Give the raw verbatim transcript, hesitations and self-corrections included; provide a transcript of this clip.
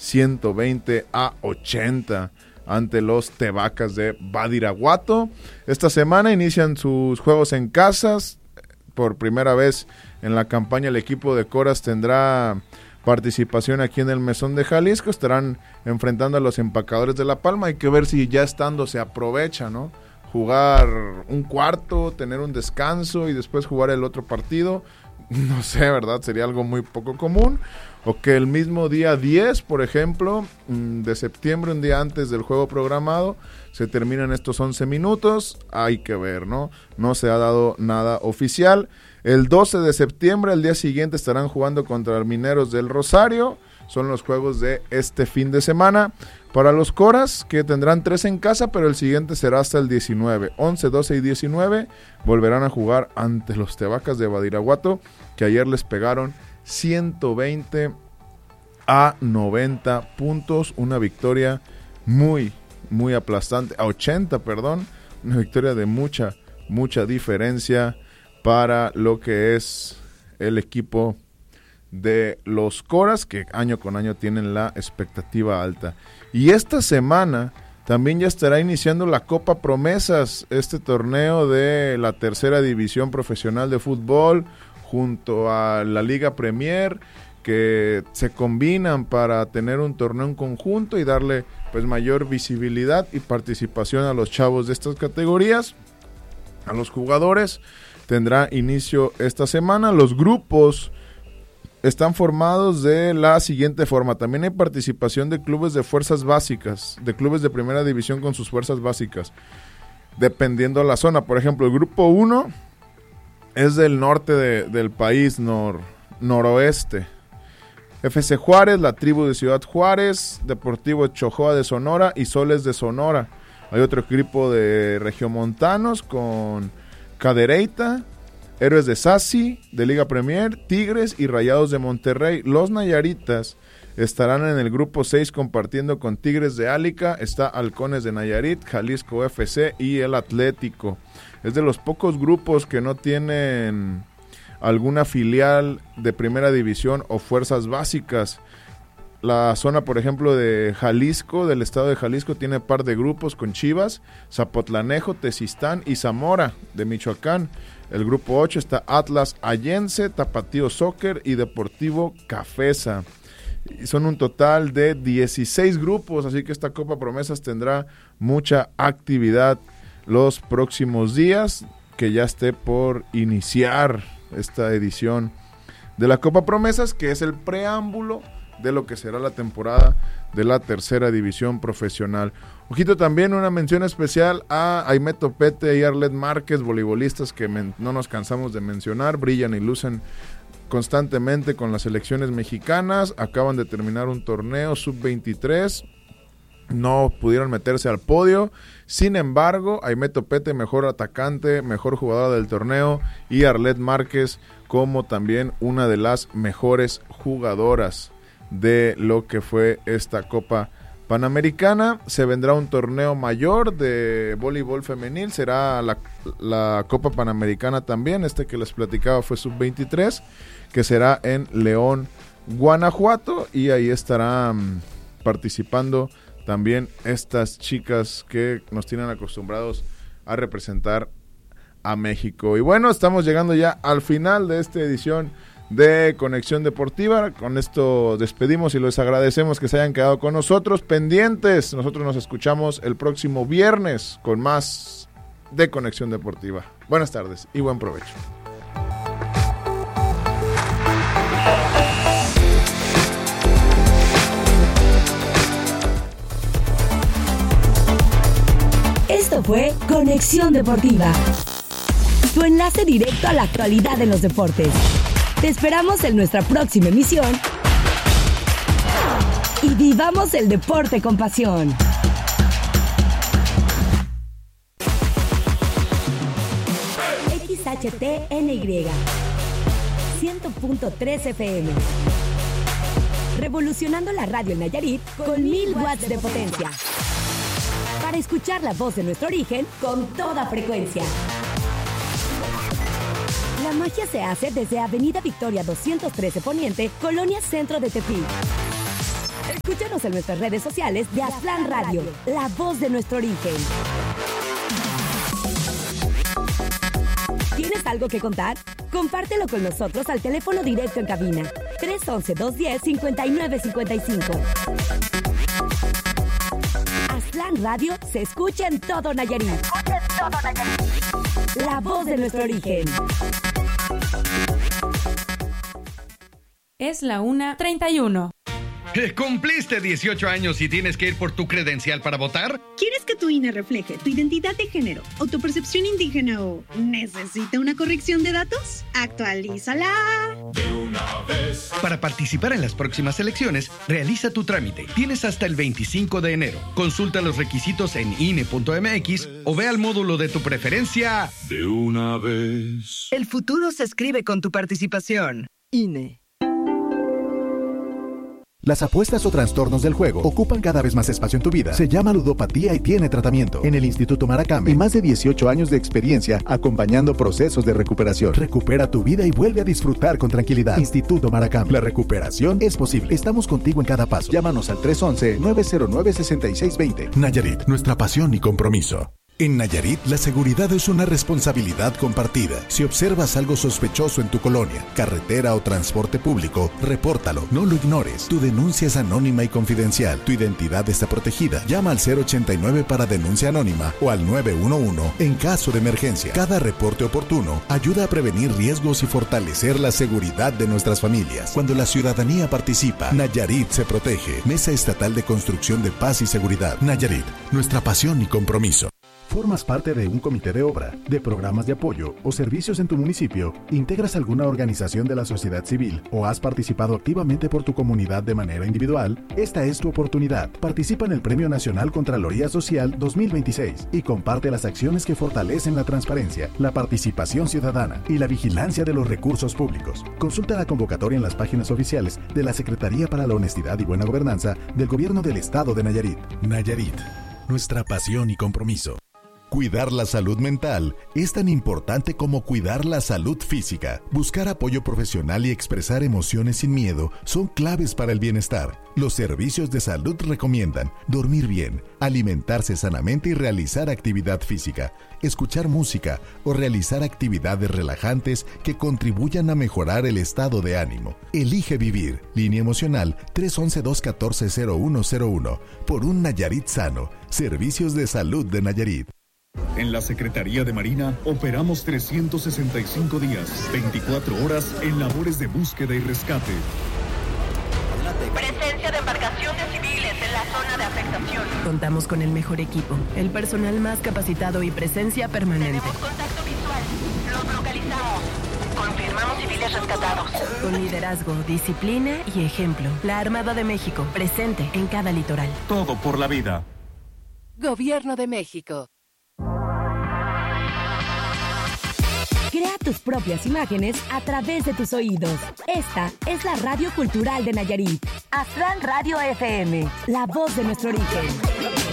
ciento veinte a ochenta ante los Tebacas de Badiraguato. Esta semana inician sus juegos en casas. Por primera vez en la campaña el equipo de Coras tendrá participación aquí en el Mesón de Jalisco. Estarán enfrentando a los Empacadores de La Palma. Hay que ver si ya estando se aprovecha, ¿no? Jugar un cuarto, tener un descanso y después jugar el otro partido. No sé, ¿verdad? Sería algo muy poco común. O que el mismo día diez, por ejemplo, de septiembre, un día antes del juego programado, se terminan estos once minutos. Hay que ver, ¿no? No se ha dado nada oficial. El doce de septiembre, el día siguiente, estarán jugando contra los Mineros del Rosario. Son los juegos de este fin de semana. Para los Coras, que tendrán tres en casa, pero el siguiente será hasta el diecinueve. once, doce y diecinueve volverán a jugar ante los Tebacas de Badiraguato, que ayer les pegaron ciento veinte a noventa puntos. Una victoria muy, muy aplastante. A ochenta, perdón. Una victoria de mucha, mucha diferencia para lo que es el equipo de los Coras, que año con año tienen la expectativa alta. Y esta semana también ya estará iniciando la Copa Promesas, este torneo de la tercera división profesional de fútbol, junto a la Liga Premier, que se combinan para tener un torneo en conjunto y darle pues mayor visibilidad y participación a los chavos de estas categorías, a los jugadores. Tendrá inicio esta semana. Los grupos están formados de la siguiente forma. También hay participación de clubes de fuerzas básicas, de clubes de primera división con sus fuerzas básicas, dependiendo de la zona. Por ejemplo, el grupo uno es del norte de, del país, nor, noroeste. F C Juárez, la Tribu de Ciudad Juárez, Deportivo Chojoa de Sonora y Soles de Sonora. Hay otro equipo de regiomontanos con Cadereyta, Héroes de Sassi, de Liga Premier, Tigres y Rayados de Monterrey. Los Nayaritas estarán en el grupo seis compartiendo con Tigres de Álica, está Halcones de Nayarit, Jalisco F C y el Atlético. Es de los pocos grupos que no tienen alguna filial de primera división o fuerzas básicas. La zona, por ejemplo, de Jalisco, del estado de Jalisco, tiene par de grupos con Chivas, Zapotlanejo, Tezistán y Zamora de Michoacán. El grupo ocho está Atlas Allense, Tapatío Soccer y Deportivo Cafesa. Y son un total de dieciséis grupos, así que esta Copa Promesas tendrá mucha actividad los próximos días, que ya esté por iniciar esta edición de la Copa Promesas, que es el preámbulo de lo que será la temporada de la tercera división profesional. Ojito también, una mención especial a Aimé Topete y Arlet Márquez, voleibolistas que men- no nos cansamos de mencionar, brillan y lucen constantemente con las selecciones mexicanas. Acaban de terminar un torneo sub veintitrés, no pudieron meterse al podio. Sin embargo, Aimé Topete, mejor atacante, mejor jugadora del torneo, y Arlet Márquez como también una de las mejores jugadoras de lo que fue esta Copa Panamericana. Se vendrá un torneo mayor de voleibol femenil, será la, la Copa Panamericana también. Este que les platicaba fue sub veintitrés, que será en León, Guanajuato, y ahí estarán participando también estas chicas que nos tienen acostumbrados a representar a México. Y bueno, estamos llegando ya al final de esta edición de Conexión Deportiva. Con esto despedimos y les agradecemos que se hayan quedado con nosotros pendientes. Nosotros nos escuchamos el próximo viernes con más de Conexión Deportiva. Buenas tardes y buen provecho. Esto fue Conexión Deportiva, tu enlace directo a la actualidad de los deportes. Te esperamos en nuestra próxima emisión y vivamos el deporte con pasión. X H T N Y cien punto tres F M, revolucionando la radio en Nayarit con mil watts de potencia, para escuchar la voz de nuestro origen con toda frecuencia. La magia se hace desde Avenida Victoria doscientos trece Poniente, Colonia Centro de Tepic. Escúchanos en nuestras redes sociales de Aztlán Radio, la voz de nuestro origen. ¿Tienes algo que contar? Compártelo con nosotros al teléfono directo en cabina tres once, dos diez, cincuenta y nueve cincuenta y cinco. Aztlán Radio se escucha en todo Nayarit. Se escucha en todo Nayarit. La voz de nuestro origen. Es la una treinta y uno. ¿Cumpliste dieciocho años y tienes que ir por tu credencial para votar? ¿Quieres que tu I N E refleje tu identidad de género o tu percepción indígena o necesita una corrección de datos? ¡Actualízala! De una vez. Para participar en las próximas elecciones, realiza tu trámite. Tienes hasta el veinticinco de enero. Consulta los requisitos en I N E punto M X o ve al módulo de tu preferencia. De una vez. El futuro se escribe con tu participación. I N E. Las apuestas o trastornos del juego ocupan cada vez más espacio en tu vida. Se llama ludopatía y tiene tratamiento. En el Instituto Maracame, más de dieciocho años de experiencia acompañando procesos de recuperación. Recupera tu vida y vuelve a disfrutar con tranquilidad. Instituto Maracame. La recuperación es posible. Estamos contigo en cada paso. Llámanos al tres once, nueve cero nueve, seis seis dos cero. Nayarit, nuestra pasión y compromiso. En Nayarit, la seguridad es una responsabilidad compartida. Si observas algo sospechoso en tu colonia, carretera o transporte público, repórtalo, no lo ignores. Tu denuncia es anónima y confidencial. Tu identidad está protegida. Llama al cero ochenta y nueve para denuncia anónima o al nueve uno uno en caso de emergencia. Cada reporte oportuno ayuda a prevenir riesgos y fortalecer la seguridad de nuestras familias. Cuando la ciudadanía participa, Nayarit se protege. Mesa Estatal de Construcción de Paz y Seguridad. Nayarit, nuestra pasión y compromiso. ¿Formas parte de un comité de obra, de programas de apoyo o servicios en tu municipio? ¿Integras alguna organización de la sociedad civil o has participado activamente por tu comunidad de manera individual? Esta es tu oportunidad. Participa en el Premio Nacional Contraloría Social dos mil veintiséis y comparte las acciones que fortalecen la transparencia, la participación ciudadana y la vigilancia de los recursos públicos. Consulta la convocatoria en las páginas oficiales de la Secretaría para la Honestidad y Buena Gobernanza del Gobierno del Estado de Nayarit. Nayarit, nuestra pasión y compromiso. Cuidar la salud mental es tan importante como cuidar la salud física. Buscar apoyo profesional y expresar emociones sin miedo son claves para el bienestar. Los servicios de salud recomiendan dormir bien, alimentarse sanamente y realizar actividad física, escuchar música o realizar actividades relajantes que contribuyan a mejorar el estado de ánimo. Elige vivir. Línea emocional tres once, dos catorce, cero uno cero uno. Por un Nayarit sano. Servicios de Salud de Nayarit. En la Secretaría de Marina operamos trescientos sesenta y cinco días, veinticuatro horas en labores de búsqueda y rescate. Presencia de embarcaciones civiles en la zona de afectación. Contamos con el mejor equipo, el personal más capacitado y presencia permanente. Tenemos contacto visual. Los localizamos. Confirmamos civiles rescatados. Con liderazgo, disciplina y ejemplo. La Armada de México, presente en cada litoral. Todo por la vida. Gobierno de México. Crea tus propias imágenes a través de tus oídos. Esta es la Radio Cultural de Nayarit. Aztlán Radio F M, la voz de nuestro origen.